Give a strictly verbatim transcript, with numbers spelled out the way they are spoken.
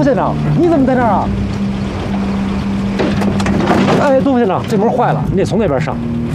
副县长，你怎么在这儿啊？哎，杜副县长，这门坏了，你得从那边上。